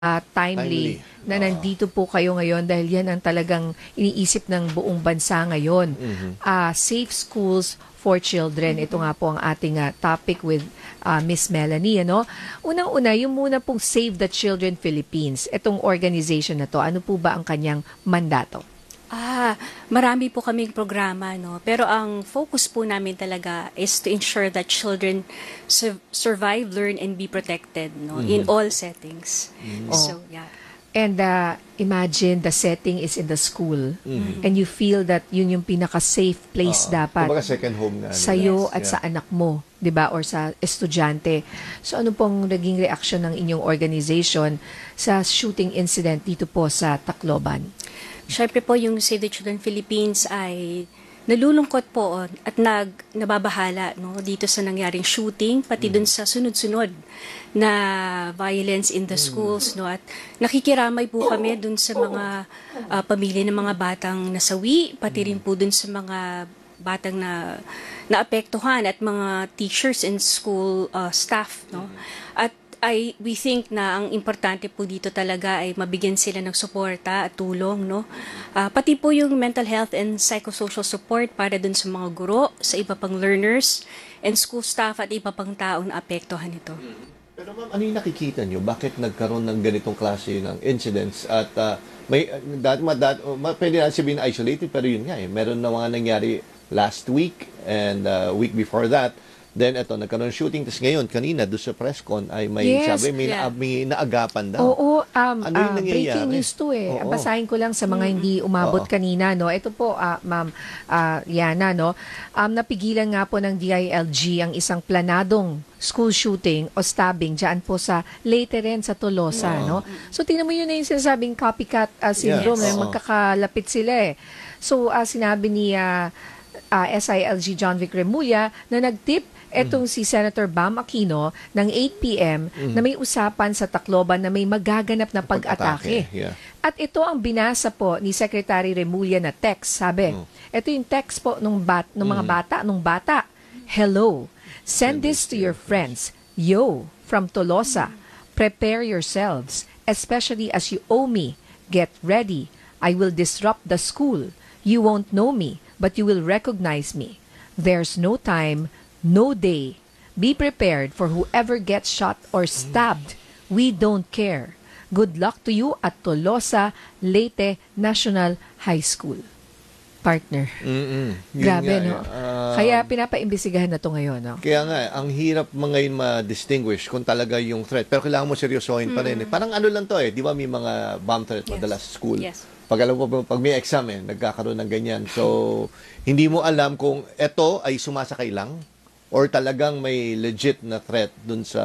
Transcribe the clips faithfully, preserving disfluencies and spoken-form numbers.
uh, timely, Timely. na Oo. nandito po kayo ngayon dahil yan ang talagang iniisip ng buong bansa ngayon. Mhm. Uh, safe schools for children. Ito nga po ang ating uh, topic with uh, Miss Melanie. Ano? Unang-una, yung muna pong Save the Children Philippines. Itong organization na to, ano po ba ang kanyang mandato? Ah, marami po kaming programa, no? Pero ang focus po namin talaga is to ensure that children su- survive, learn, and be protected, no? In all settings. So, yeah. And uh, imagine the setting is in the school Mhm. and you feel that yun yung pinaka-safe place Oo. dapat Kumbaga second home na. sa iyo at sa anak mo, 'di ba, or sa estudyante. So ano pong naging reaction ng inyong organization sa shooting incident dito po sa Tacloban? Siyempre po yung Save the Children Philippines ay nalulungkot po at nag nababahala, no, dito sa nangyaring shooting, pati dun sa sunod-sunod na violence in the schools, no, at nakikiramay po kami dun sa mga uh, pamilya ng mga batang nasawi, pati rin po dun sa mga batang na naapektuhan at mga teachers and school uh, staff, no. At I we think na ang importante po dito talaga ay mabigyan sila ng suporta at tulong, no. Uh, pati po yung mental health and psychosocial support para dun sa mga guro, sa iba pang learners and school staff at iba pang taong naapektuhan nito. Pero ma'am, ano yung nakikita nyo? Bakit nagkaroon ng ganitong klase ng incidents? At uh, may, dat, ma, dat, ma, pwede na sabihin isolated, pero yun nga eh. Meron na mga nangyari last week and uh, week before that. Then eto, nagkaroon ng shooting. Tapos ngayon, kanina, doon sa press con, ay may Yes, sabi, may, yeah. na, may naagapan daw. Oo, um, Ano yung ah, nangyayari? breaking news to eh. Oo. Basahin ko lang sa mga hindi umabot Oo. kanina, no. Ito po, ah, Ma'am ah, Yana, no. Um, napigilan nga po ng D I L G ang isang planadong school shooting o stabbing diyan po sa Leyte rin sa Tolosa, no. So tingnan mo yun na yung sinasabing copycat ah, syndrome, Yes. na Oo. magkakalapit sila eh. So ah, sinabi ni ah, ah, S I L G John Vic Remulla na nagtip etong si Senator Bam Aquino ng eight p m na may usapan sa Tacloban na may magaganap na pag-atake. Yeah. At ito ang binasa po ni Secretary Remulla na text. Sabi, ito yung text po nung, bat, nung mga bata, nung bata. Hello, send this to your friends. Yo, from Tolosa. Prepare yourselves, especially as you owe me. Get ready. I will disrupt the school. You won't know me, but you will recognize me. There's no time, no day. Be prepared for whoever gets shot or stabbed. We don't care. Good luck to you at Tolosa Leyte National High School. Partner. Mm-mm. Yun Grabe, nga, no? eh. Ah, Kaya pinapaimbestigahan na to ngayon, no? Kaya nga, ang hirap mga ngayon ma-distinguish kung talaga yung threat. Pero kailangan mo seryosohin pa rin. Eh. Parang ano lang to eh, di ba may mga bomb threat Yes. madalas sa school. Yes. Pag alam mo, pag may exam eh, nagkakaroon ng ganyan. So, hindi mo alam kung eto ay sumasakay lang or talagang may legit na threat dun sa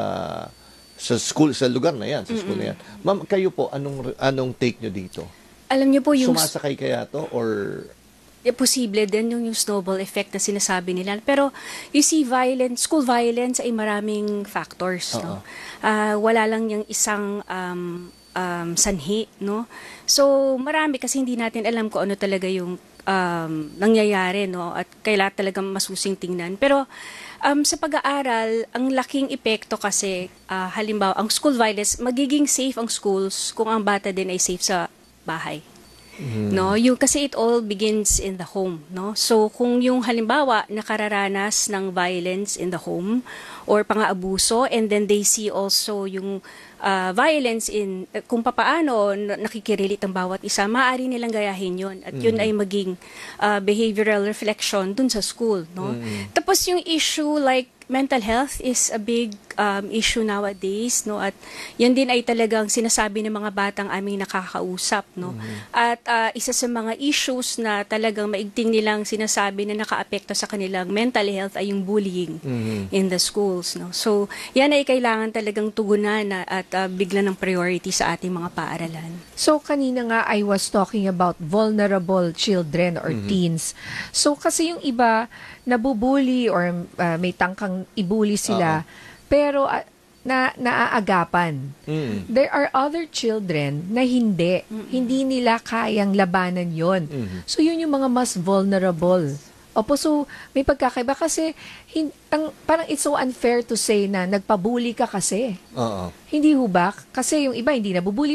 sa school, sa lugar na yan, sa school na yan. Ma'am, kayo po, anong anong take nyo dito? Alam niyo po yung Sumasakay kaya to or eh, posible din yung, yung snowball effect na sinasabi nila. Pero you see, violence, school violence ay maraming factors. No? Ah, wala lang yung isang um, um, sanhi. No? So marami kasi hindi natin alam kung ano talaga yung um, nangyayari. No? At kailangan talagang masusing tingnan. Pero um, sa pag-aaral, ang laking epekto kasi, ah, halimbawa, ang school violence, magiging safe ang schools kung ang bata din ay safe sa bahay. No, yung kasi it all begins in the home, no? So kung yung halimbawa nakararanas ng violence in the home or pang-aabuso and then they see also yung uh, violence in uh, kung papaano na- nakikirelate ang bawat isa, maaari nilang gayahin yun at yun ay maging uh, behavioral reflection dun sa school, no? Tapos yung issue like mental health is a big um, issue nowadays, no, at yan din ay talagang sinasabi ng mga batang aming nakakausap, no. At uh, isa sa mga issues na talagang maigting nilang sinasabi na nakaapekto sa kanilang mental health ay yung bullying in the schools, no. So yan ay kailangan talagang tugunan na, at uh, biglan ng priority sa ating mga paaralan. So kanina nga I was talking about vulnerable children or teens. So kasi yung iba nabubuli or uh, may tangkang ibuli sila pero uh, na naaagapan. Mm. There are other children na hindi. Hindi nila kayang labanan yon. So yun yung mga mas vulnerable Opo, so may pagkakaiba kasi hin, ang, parang it's so unfair to say na nagpabuli ka kasi. Oo. Hindi ho ba? Kasi yung iba hindi nabubuli